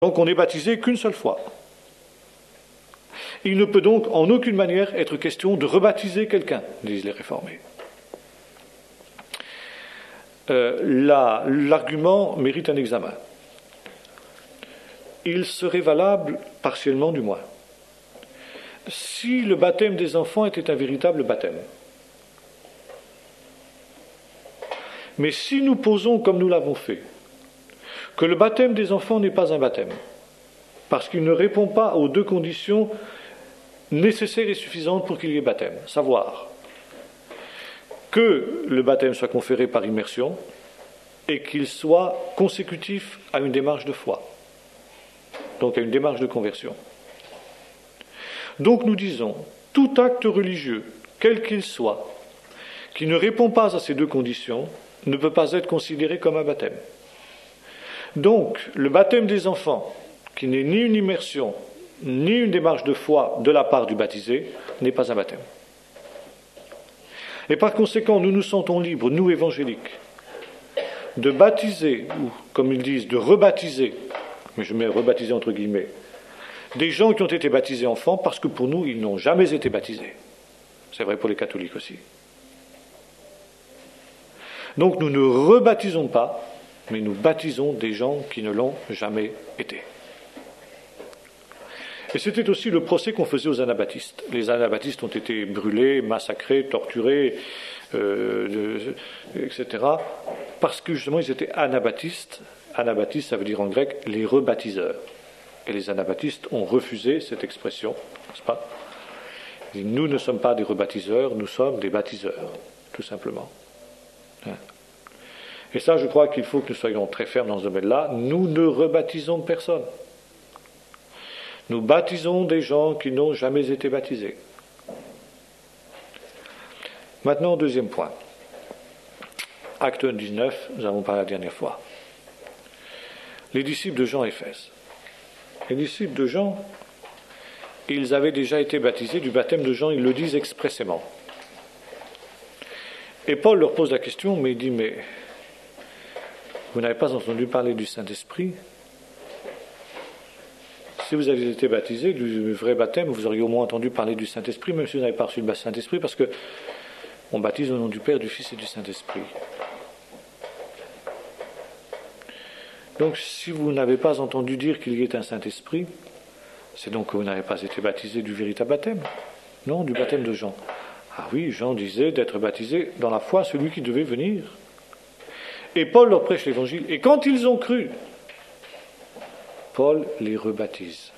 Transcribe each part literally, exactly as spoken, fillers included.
Donc on n'est baptisé qu'une seule fois. Il ne peut donc en aucune manière être question de rebaptiser quelqu'un, disent les réformés. Euh, la, l'argument mérite un examen. Il serait valable, partiellement du moins, si le baptême des enfants était un véritable baptême. Mais si nous posons, comme nous l'avons fait, que le baptême des enfants n'est pas un baptême, parce qu'il ne répond pas aux deux conditions nécessaires et suffisantes pour qu'il y ait baptême, savoir que le baptême soit conféré par immersion et qu'il soit consécutif à une démarche de foi, donc à une démarche de conversion. Donc nous disons, tout acte religieux, quel qu'il soit, qui ne répond pas à ces deux conditions, ne peut pas être considéré comme un baptême. Donc, le baptême des enfants, qui n'est ni une immersion, ni une démarche de foi de la part du baptisé, n'est pas un baptême. Et par conséquent, nous nous sentons libres, nous évangéliques, de baptiser, ou comme ils disent, de rebaptiser, mais je mets rebaptiser entre guillemets, des gens qui ont été baptisés enfants, parce que pour nous, ils n'ont jamais été baptisés. C'est vrai pour les catholiques aussi. Donc nous ne rebaptisons pas, mais nous baptisons des gens qui ne l'ont jamais été. Et c'était aussi le procès qu'on faisait aux anabaptistes. Les anabaptistes ont été brûlés, massacrés, torturés, euh, et cetera, parce que justement ils étaient anabaptistes. Anabaptistes, ça veut dire en grec les rebaptiseurs. Et les anabaptistes ont refusé cette expression, n'est-ce pas ? Ils disent, nous ne sommes pas des rebaptiseurs, nous sommes des baptiseurs, tout simplement. Et ça, je crois qu'il faut que nous soyons très fermes dans ce domaine-là. Nous ne rebaptisons personne. Nous baptisons des gens qui n'ont jamais été baptisés. Maintenant, deuxième point. Acte dix-neuf, nous avons parlé la dernière fois. Les disciples de Jean Éphèse. Les disciples de Jean, ils avaient déjà été baptisés du baptême de Jean, ils le disent expressément. Et Paul leur pose la question, mais il dit, mais vous n'avez pas entendu parler du Saint-Esprit ? Si vous aviez été baptisé du vrai baptême, vous auriez au moins entendu parler du Saint-Esprit, même si vous n'avez pas reçu le Saint-Esprit, parce que on baptise au nom du Père, du Fils et du Saint-Esprit. Donc, si vous n'avez pas entendu dire qu'il y ait un Saint-Esprit, c'est donc que vous n'avez pas été baptisé du véritable baptême. Non, du baptême de Jean. Ah oui, Jean disait d'être baptisé dans la foi, celui qui devait venir. Et Paul leur prêche l'évangile. Et quand ils ont cru, Paul les rebaptise.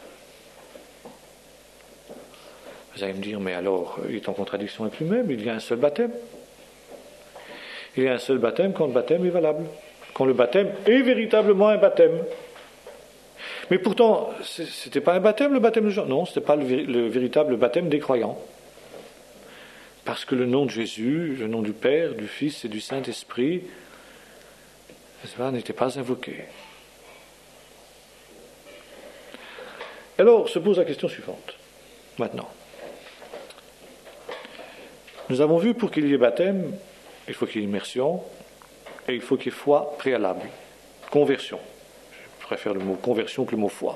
Vous allez me dire, mais alors, il est en contradiction avec lui-même, il y a un seul baptême. Il y a un seul baptême quand le baptême est valable. Quand le baptême est véritablement un baptême. Mais pourtant, ce n'était pas un baptême, le baptême de Jean. Non, ce n'était pas le, vé- le véritable baptême des croyants. Parce que le nom de Jésus, le nom du Père, du Fils et du Saint-Esprit, ça n'était pas invoqué. Alors se pose la question suivante. Maintenant, nous avons vu pour qu'il y ait baptême, il faut qu'il y ait immersion et il faut qu'il y ait foi préalable, conversion. Je préfère le mot conversion que le mot foi.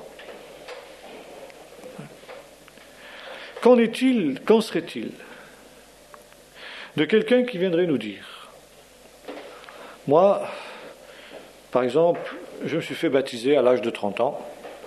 Qu'en est-il, qu'en serait-il de quelqu'un qui viendrait nous dire, moi, par exemple, je me suis fait baptiser à l'âge de trente ans,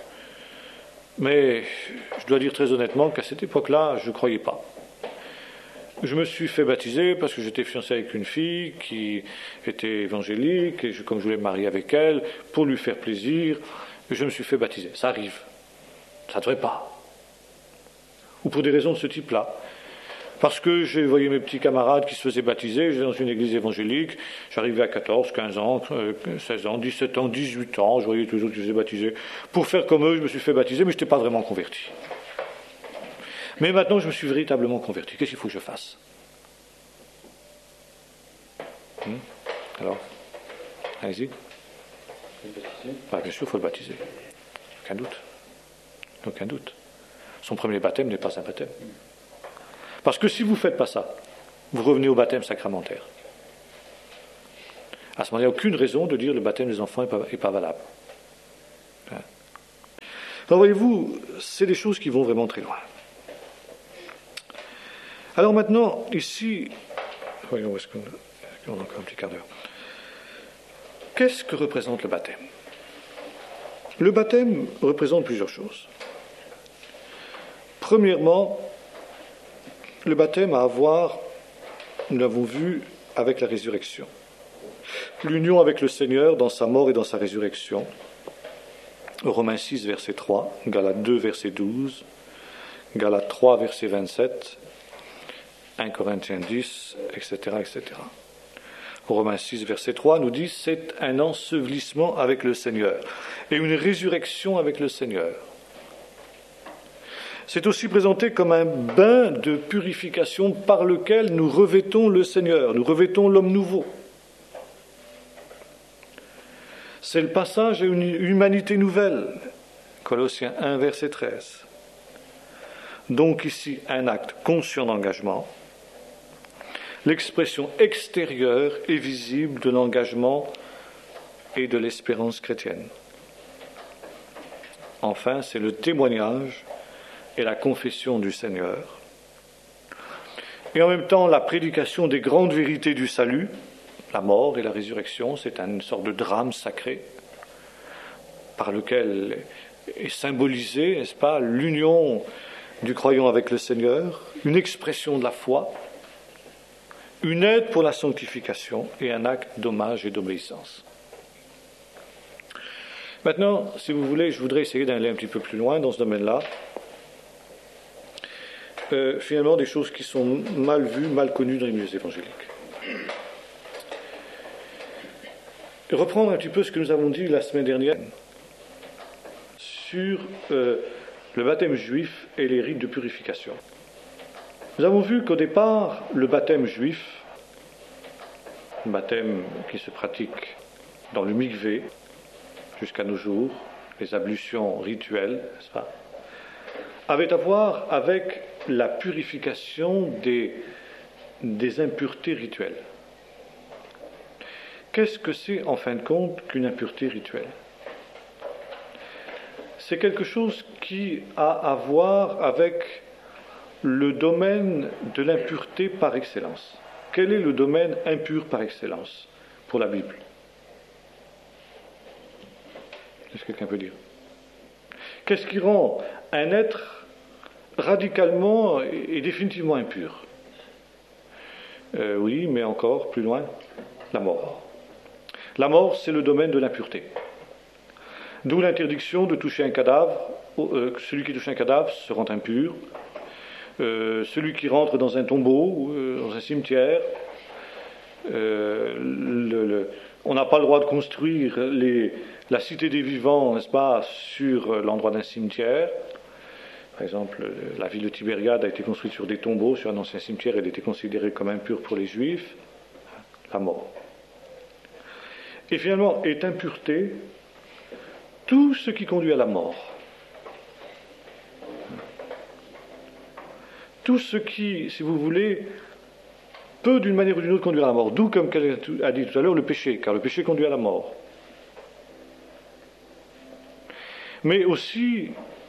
mais je dois dire très honnêtement qu'à cette époque-là, je ne croyais pas. Je me suis fait baptiser parce que j'étais fiancé avec une fille qui était évangélique, et je, comme je voulais me marier avec elle, pour lui faire plaisir, je me suis fait baptiser. Ça arrive. Ça ne devrait pas. Ou pour des raisons de ce type-là. Parce que j'ai voyé mes petits camarades qui se faisaient baptiser, j'étais dans une église évangélique, j'arrivais à quatorze, quinze ans, seize ans, dix-sept ans, dix-huit ans, je voyais tous les autres qui se faisaient baptiser. Pour faire comme eux, je me suis fait baptiser, mais je n'étais pas vraiment converti. Mais maintenant, je me suis véritablement converti. Qu'est-ce qu'il faut que je fasse ? hmm Alors Allez-y. Bah, bien sûr, il faut le baptiser. Aucun doute. Aucun doute. Son premier baptême n'est pas un baptême. Parce que si vous ne faites pas ça, vous revenez au baptême sacramentaire. À ce moment-là, il n'y a aucune raison de dire que le baptême des enfants n'est pas, est pas valable. Alors voyez-vous, c'est des choses qui vont vraiment très loin. Alors maintenant, ici, voyons où est-ce qu'on on a encore un petit quart d'heure. Qu'est-ce que représente le baptême? Le baptême représente plusieurs choses. Premièrement, le baptême a à voir, nous l'avons vu, avec la résurrection. L'union avec le Seigneur dans sa mort et dans sa résurrection. Romains six, verset trois, Galates deux, verset douze, Galates trois, verset vingt-sept, un Corinthiens dix, et cetera, et cetera. Romains six, verset trois nous dit « C'est un ensevelissement avec le Seigneur et une résurrection avec le Seigneur. » C'est aussi présenté comme un bain de purification par lequel nous revêtons le Seigneur, nous revêtons l'homme nouveau. C'est le passage à une humanité nouvelle. Colossiens un, verset treize. Donc ici, un acte conscient d'engagement, l'expression extérieure et visible de l'engagement et de l'espérance chrétienne. Enfin, c'est le témoignage et la confession du Seigneur. Et en même temps, la prédication des grandes vérités du salut, la mort et la résurrection, c'est une sorte de drame sacré par lequel est symbolisée, n'est-ce pas, l'union du croyant avec le Seigneur, une expression de la foi, une aide pour la sanctification et un acte d'hommage et d'obéissance. Maintenant, si vous voulez, je voudrais essayer d'aller un petit peu plus loin dans ce domaine-là. Euh, finalement, des choses qui sont mal vues, mal connues dans les milieux évangéliques. Et reprendre un petit peu ce que nous avons dit la semaine dernière sur euh, le baptême juif et les rites de purification. Nous avons vu qu'au départ, le baptême juif, le baptême qui se pratique dans le mikvé jusqu'à nos jours, les ablutions rituelles, n'est-ce pas, avait à voir avec la purification des, des impuretés rituelles. Qu'est-ce que c'est en fin de compte qu'une impureté rituelle? C'est quelque chose qui a à voir avec le domaine de l'impureté par excellence. Quel est le domaine impur par excellence pour la Bible? Est-ce que quelqu'un peut dire? Qu'est-ce qui rend un être radicalement et définitivement impur? euh, Oui, mais encore plus loin, la mort. La mort, c'est le domaine de l'impureté. D'où l'interdiction de toucher un cadavre. Euh, celui qui touche un cadavre se rend impur. Euh, celui qui rentre dans un tombeau, euh, dans un cimetière, euh, le, le, on n'a pas le droit de construire les, la cité des vivants, n'est-ce pas, sur l'endroit d'un cimetière. Par exemple, la ville de Tibériade a été construite sur des tombeaux, sur un ancien cimetière, elle était considérée comme impure pour les Juifs. La mort. Et finalement, est impureté tout ce qui conduit à la mort. Tout ce qui, si vous voulez, peut d'une manière ou d'une autre conduire à la mort. D'où, comme quelqu'un a dit tout à l'heure, le péché, car le péché conduit à la mort. Mais aussi,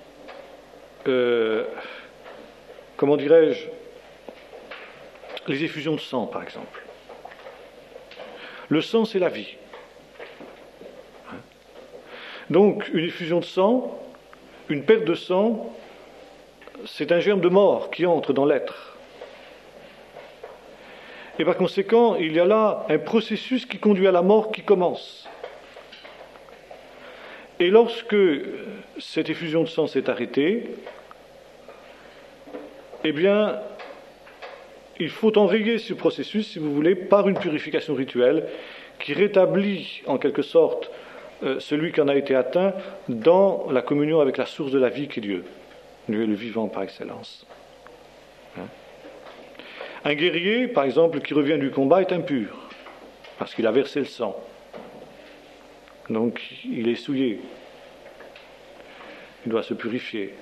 euh, comment dirais-je, les effusions de sang, par exemple. Le sang, c'est la vie. Donc, une effusion de sang, une perte de sang, c'est un germe de mort qui entre dans l'être. Et par conséquent, il y a là un processus qui conduit à la mort qui commence. Et lorsque cette effusion de sang s'est arrêtée, eh bien, il faut enrayer ce processus, si vous voulez, par une purification rituelle qui rétablit, en quelque sorte, euh, celui qui en a été atteint dans la communion avec la source de la vie qui est Dieu. Dieu est le vivant par excellence. Hein? Un guerrier, par exemple, qui revient du combat est impur, parce qu'il a versé le sang. Donc, il est souillé. Il doit se purifier.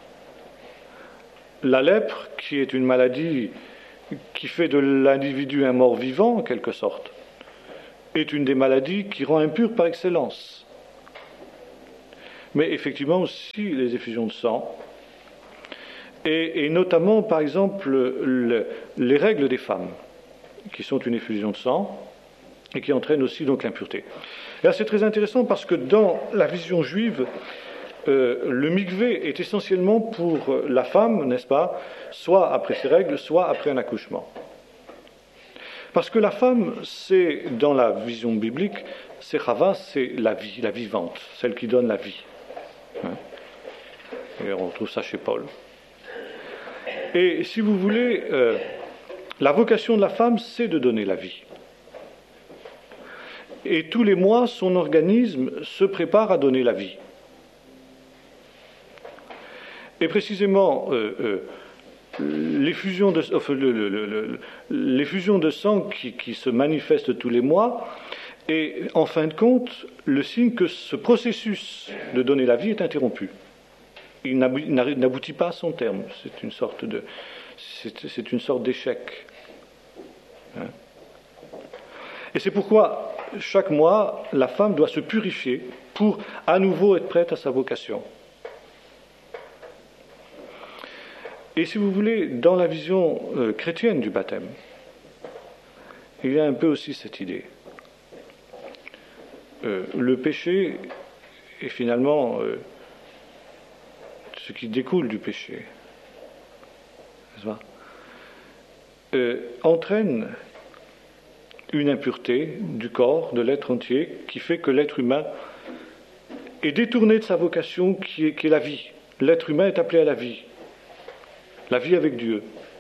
La lèpre, qui est une maladie qui fait de l'individu un mort-vivant, en quelque sorte, est une des maladies qui rend impur par excellence. mais effectivement aussi les effusions de sang, et, et notamment, par exemple, le, les règles des femmes, qui sont une effusion de sang, et qui entraînent aussi donc l'impureté. Et là, c'est très intéressant parce que dans la vision juive, euh, le mikvé est essentiellement pour la femme, n'est-ce pas, soit après ses règles, soit après un accouchement. Parce que la femme, c'est, dans la vision biblique, c'est Chava, c'est la vie, la vivante, celle qui donne la vie. Hein? Et on retrouve ça chez Paul. Et si vous voulez, euh, la vocation de la femme, c'est de donner la vie. Et tous les mois, son organisme se prépare à donner la vie. Et précisément, euh, euh, l'effusion de, enfin, le, le, le, l'effusion de sang qui, qui se manifeste tous les mois est, en fin de compte, le signe que ce processus de donner la vie est interrompu. Il n'aboutit pas à son terme. C'est une sorte de, c'est, c'est une sorte d'échec. Hein? Et c'est pourquoi, chaque mois, la femme doit se purifier pour à nouveau être prête à sa vocation. Et si vous voulez, dans la vision euh, chrétienne du baptême, il y a un peu aussi cette idée. Euh, le péché est finalement euh, ce qui découle du péché, n'est-ce pas, euh, entraîne une impureté du corps, de l'être entier, qui fait que l'être humain est détourné de sa vocation qui est, qui est la vie. L'être humain est appelé à la vie. La vie avec Dieu.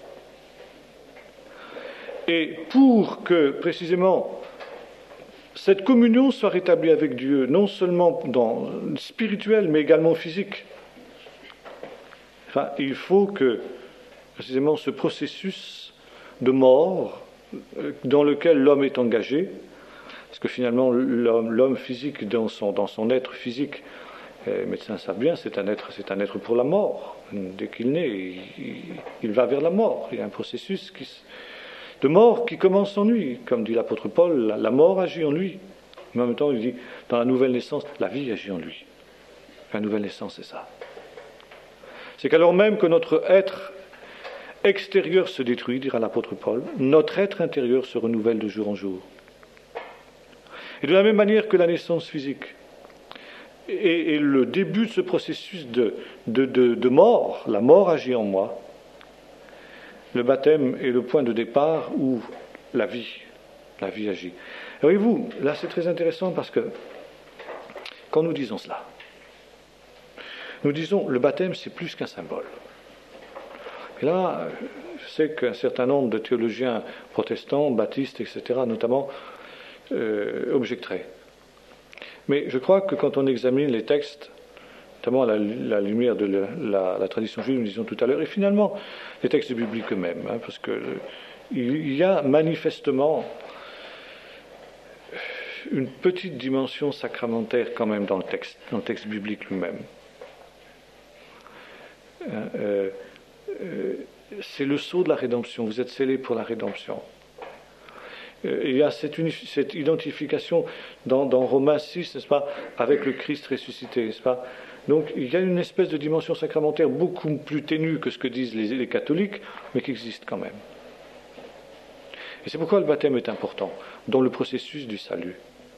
Et pour que, précisément, cette communion soit rétablie avec Dieu, non seulement dans spirituel, mais également physique, enfin, il faut que, précisément, ce processus de mort dans lequel l'homme est engagé, parce que finalement, l'homme, l'homme physique, dans son, dans son être physique, les médecins savent bien, c'est un être, c'est un être pour la mort. Dès qu'il naît, il, il, il va vers la mort. Il y a un processus qui, de mort qui commence en lui. Comme dit l'apôtre Paul, la, la mort agit en lui. Mais en même temps, il dit, dans la nouvelle naissance, la vie agit en lui. La nouvelle naissance, c'est ça. C'est qu'alors même que notre être extérieur se détruit, dira l'apôtre Paul, notre être intérieur se renouvelle de jour en jour. Et de la même manière que la naissance physique et, et le début de ce processus de, de, de, de mort, la mort agit en moi, le baptême est le point de départ où la vie, la vie agit. Et voyez-vous, là c'est très intéressant parce que quand nous disons cela, nous disons le baptême c'est plus qu'un symbole. Et là, je sais qu'un certain nombre de théologiens protestants, baptistes, et cetera, notamment, euh, objecteraient. Mais je crois que quand on examine les textes, notamment à la, la lumière de la, la, la tradition juive, nous disions tout à l'heure, et finalement les textes bibliques eux-mêmes, hein, parce qu'il il y a manifestement une petite dimension sacramentaire quand même dans le texte, dans le texte biblique lui-même. Euh, euh, c'est le sceau de la rédemption, vous êtes scellés pour la rédemption. Euh, il y a cette, unif- cette identification dans, dans Romains six, n'est-ce pas, avec le Christ ressuscité, n'est-ce pas. Donc il y a une espèce de dimension sacramentaire beaucoup plus ténue que ce que disent les, les catholiques, mais qui existe quand même. Et c'est pourquoi le baptême est important dans le processus du salut.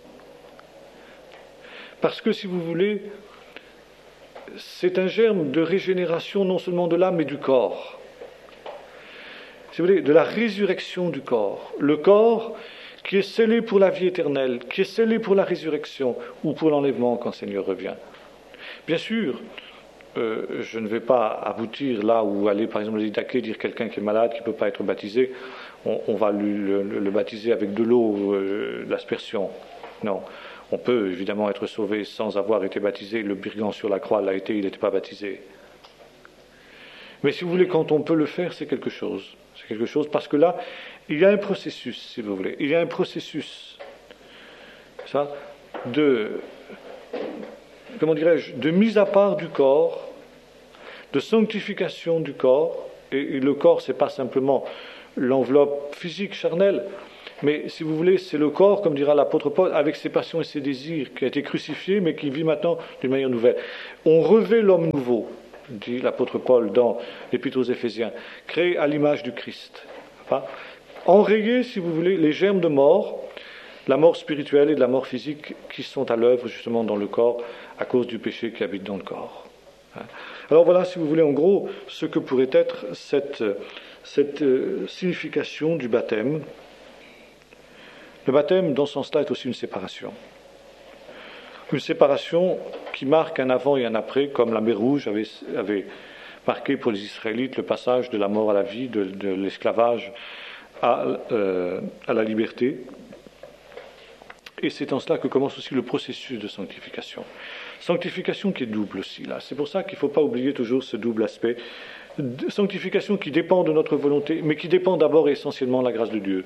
Parce que, si vous voulez, c'est un germe de régénération non seulement de l'âme, mais du corps. Si vous voulez, de la résurrection du corps. Le corps qui est scellé pour la vie éternelle, qui est scellé pour la résurrection ou pour l'enlèvement quand le Seigneur revient. Bien sûr, euh, je ne vais pas aboutir là où aller, par exemple, les Didaché, dire quelqu'un qui est malade, qui ne peut pas être baptisé, on, on va lui, le, le baptiser avec de l'eau, euh, l'aspersion. Non. On peut évidemment être sauvé sans avoir été baptisé. Le brigand sur la croix l'a été, il n'était pas baptisé. Mais si vous voulez, quand on peut le faire, c'est quelque chose. C'est quelque chose parce que là, il y a un processus, si vous voulez. Il y a un processus, ça, de, comment dirais-je, de mise à part du corps, de sanctification du corps. Et, et le corps, c'est pas simplement l'enveloppe physique, charnelle, Mais si vous voulez, c'est le corps, comme dira l'apôtre Paul, avec ses passions et ses désirs, qui a été crucifié, mais qui vit maintenant d'une manière nouvelle. On revêt l'homme nouveau, dit l'apôtre Paul dans l'Épître aux Éphésiens, créé à l'image du Christ. Enfin, enrayer, si vous voulez, les germes de mort, la mort spirituelle et de la mort physique qui sont à l'œuvre justement dans le corps à cause du péché qui habite dans le corps. Alors voilà, si vous voulez, en gros, ce que pourrait être cette, cette euh, signification du baptême. Le baptême, dans ce sens-là, est aussi une séparation. Une séparation qui marque un avant et un après, comme la mer Rouge avait, avait marqué pour les Israélites le passage de la mort à la vie, de, de l'esclavage à, euh, à la liberté. Et c'est en cela que commence aussi le processus de sanctification. Sanctification qui est double aussi, là. C'est pour ça qu'il ne faut pas oublier toujours ce double aspect. Sanctification qui dépend de notre volonté, mais qui dépend d'abord et essentiellement de la grâce de Dieu.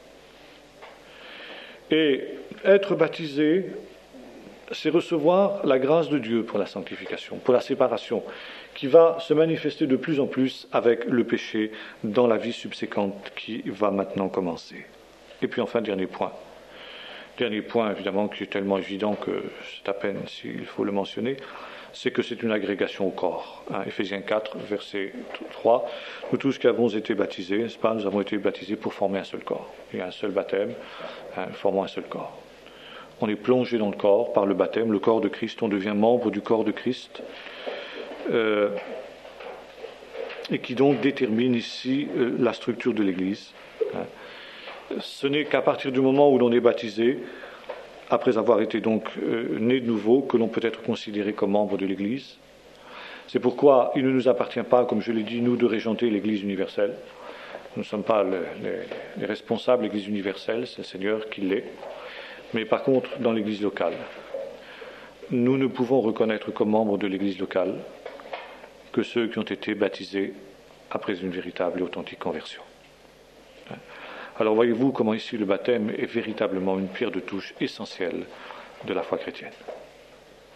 Et être baptisé, c'est recevoir la grâce de Dieu pour la sanctification, pour la séparation, qui va se manifester de plus en plus avec le péché dans la vie subséquente qui va maintenant commencer. Et puis enfin, dernier point. Dernier point, évidemment, qui est tellement évident que c'est à peine s'il faut le mentionner, c'est que c'est une agrégation au corps. Hein, Éphésiens quatre, verset trois, nous tous qui avons été baptisés, n'est-ce pas, nous avons été baptisés pour former un seul corps. Il y a un seul baptême, hein, formant un seul corps. On est plongé dans le corps par le baptême, le corps de Christ, on devient membre du corps de Christ, euh, et qui donc détermine ici euh, la structure de l'Église. Hein. Ce n'est qu'à partir du moment où l'on est baptisé, après avoir été donc euh, né de nouveau, que l'on peut être considéré comme membre de l'Église. C'est pourquoi il ne nous appartient pas, comme je l'ai dit, nous, de régenter l'Église universelle. Nous ne sommes pas le, les, les responsables de l'Église universelle, c'est le Seigneur qui l'est. Mais par contre, dans l'Église locale, nous ne pouvons reconnaître comme membres de l'Église locale que ceux qui ont été baptisés après une véritable et authentique conversion. Alors voyez-vous comment ici le baptême est véritablement une pierre de touche essentielle de la foi chrétienne.